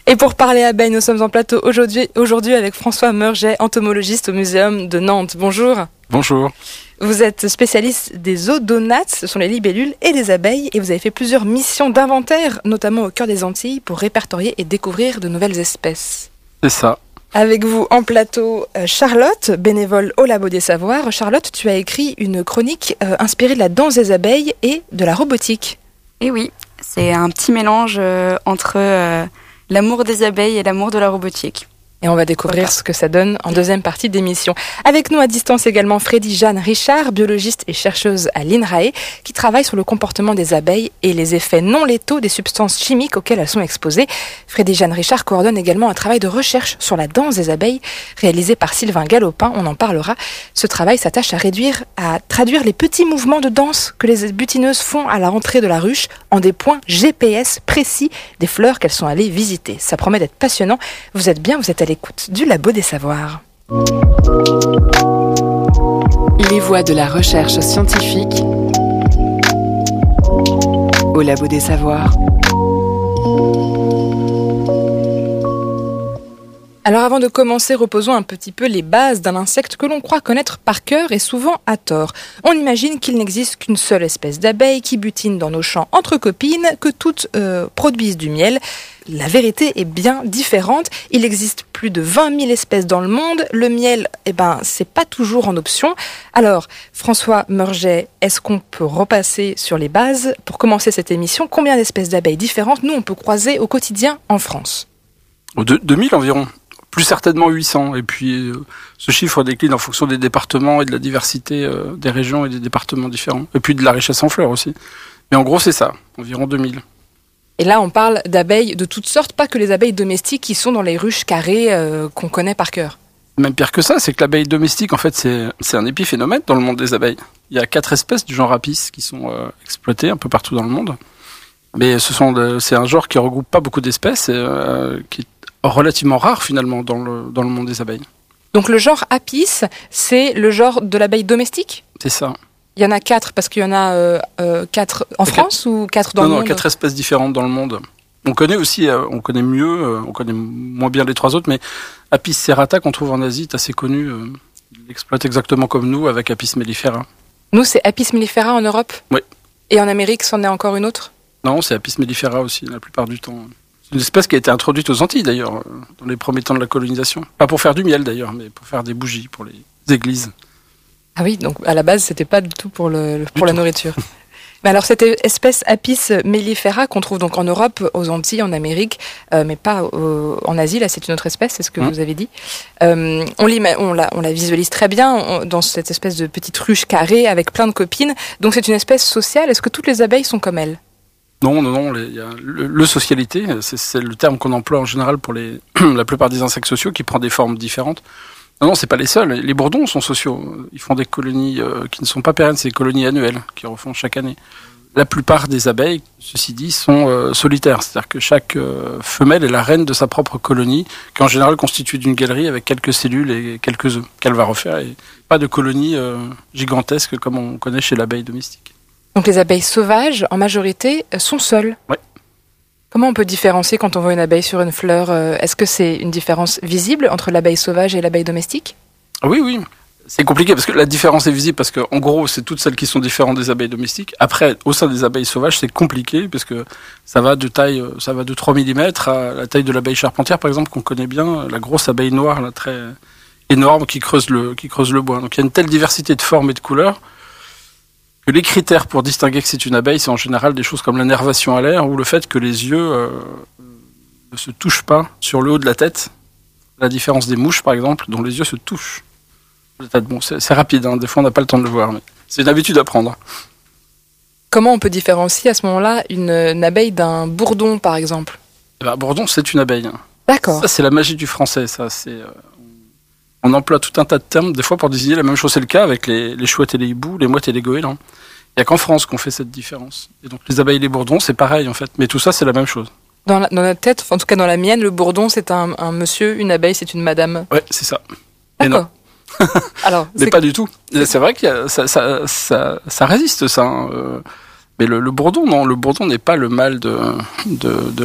Et pour parler abeilles, nous sommes en plateau aujourd'hui avec François Meurget, entomologiste au Muséum de Nantes. Bonjour. Bonjour. Vous êtes spécialiste des odonates, ce sont les libellules et les abeilles, et vous avez fait plusieurs missions d'inventaire, notamment au cœur des Antilles, pour répertorier et découvrir de nouvelles espèces. C'est ça. Avec vous en plateau, Charlotte, bénévole au Labo des Savoirs. Charlotte, tu as écrit une chronique inspirée de la danse des abeilles et de la robotique. Et oui, c'est un petit mélange entre l'amour des abeilles et l'amour de la robotique. Et on va découvrir ce que ça donne en deuxième partie d'émission. Avec nous à distance également Frédie-Jeanne Richard, biologiste et chercheuse à l'INRAE, qui travaille sur le comportement des abeilles et les effets non létaux des substances chimiques auxquelles elles sont exposées. Frédie-Jeanne Richard coordonne également un travail de recherche sur la danse des abeilles, réalisé par Sylvain Galopin, on en parlera. Ce travail s'attache à traduire les petits mouvements de danse que les butineuses font à la rentrée de la ruche en des points GPS précis des fleurs qu'elles sont allées visiter. Ça promet d'être passionnant. Vous êtes à l'écoute du Labo des Savoirs. Les voix de la recherche scientifique au Labo des Savoirs. Alors avant de commencer, reposons un petit peu les bases d'un insecte que l'on croit connaître par cœur et souvent à tort. On imagine qu'il n'existe qu'une seule espèce d'abeille qui butine dans nos champs entre copines, que toutes produisent du miel. La vérité est bien différente. Il existe plus de 20 000 espèces dans le monde. Le miel, c'est pas toujours en option. Alors, François Meurget, est-ce qu'on peut repasser sur les bases pour commencer cette émission? Combien d'espèces d'abeilles différentes nous on peut croiser au quotidien en France? 2000 environ. Plus certainement 800. Et puis, ce chiffre décline en fonction des départements et de la diversité des régions et des départements différents. Et puis de la richesse en fleurs aussi. Mais en gros, c'est ça, environ 2000. Et là, on parle d'abeilles de toutes sortes, pas que les abeilles domestiques qui sont dans les ruches carrées qu'on connaît par cœur. Même pire que ça, c'est que l'abeille domestique, en fait, c'est un épiphénomène dans le monde des abeilles. Il y a 4 espèces du genre Apis qui sont exploitées un peu partout dans le monde. Mais c'est un genre qui regroupe pas beaucoup d'espèces et qui est relativement rare finalement dans le monde des abeilles. Donc le genre Apis, c'est le genre de l'abeille domestique ? C'est ça. Il y en a 4 parce qu'il y en a 4 en France ou 4 dans le monde ? Non, 4 espèces différentes dans le monde. On connaît aussi, on connaît mieux, on connaît moins bien les 3 autres, mais Apis serrata qu'on trouve en Asie est assez connu. Il exploite exactement comme nous avec Apis mellifera. Nous, c'est Apis mellifera en Europe ? Oui. Et en Amérique, c'en est encore une autre ? Non, c'est Apis mellifera aussi, la plupart du temps. C'est une espèce qui a été introduite aux Antilles d'ailleurs, dans les premiers temps de la colonisation. Pas pour faire du miel d'ailleurs, mais pour faire des bougies pour les églises. Ah oui, donc à la base, c'était pas du tout pour la nourriture. Mais alors cette espèce Apis mellifera qu'on trouve donc en Europe, aux Antilles, en Amérique, mais pas en Asie, là c'est une autre espèce, c'est ce que vous avez dit. On la visualise très bien dans cette espèce de petite ruche carrée avec plein de copines. Donc c'est une espèce sociale. Est-ce que toutes les abeilles sont comme elle ? Non, il y a le socialité, c'est le terme qu'on emploie en général pour la plupart des insectes sociaux qui prend des formes différentes. Non, c'est pas les seuls. Les bourdons sont sociaux. Ils font des colonies qui ne sont pas pérennes, c'est des colonies annuelles qu'ils refont chaque année. La plupart des abeilles, ceci dit, sont solitaires. C'est-à-dire que chaque femelle est la reine de sa propre colonie, qui en général constitue d'une galerie avec quelques cellules et quelques œufs qu'elle va refaire. Et pas de colonie gigantesque comme on connaît chez l'abeille domestique. Donc les abeilles sauvages, en majorité, sont seules. Oui. Comment on peut différencier quand on voit une abeille sur une fleur ? Est-ce que c'est une différence visible entre l'abeille sauvage et l'abeille domestique ? Oui. C'est compliqué parce que la différence est visible parce que en gros, c'est toutes celles qui sont différentes des abeilles domestiques. Après, au sein des abeilles sauvages, c'est compliqué parce que ça va de 3 mm à la taille de l'abeille charpentière, par exemple, qu'on connaît bien, la grosse abeille noire, là, très énorme, qui creuse le bois. Donc il y a une telle diversité de formes et de couleurs que les critères pour distinguer que c'est une abeille, c'est en général des choses comme la nervation alaire ou le fait que les yeux ne se touchent pas sur le haut de la tête. La différence des mouches, par exemple, dont les yeux se touchent. Bon, c'est rapide, des fois on n'a pas le temps de le voir, mais c'est une habitude à prendre. Comment on peut différencier à ce moment-là une abeille d'un bourdon, par exemple ? Bourdon, c'est une abeille. D'accord. Ça, c'est la magie du français, ça. On emploie tout un tas de termes, des fois pour désigner la même chose. C'est le cas avec les chouettes et les hiboux, les mouettes et les goélands. Il n'y a qu'en France qu'on fait cette différence. Et donc les abeilles et les bourdons, c'est pareil en fait. Mais tout ça, c'est la même chose. Dans notre tête, en tout cas dans la mienne, le bourdon, c'est un monsieur, une abeille, c'est une madame. Ouais, c'est ça. D'accord. Alors, mais pas du tout. C'est vrai que ça résiste, ça. Mais le bourdon, non. Le bourdon n'est pas le mâle de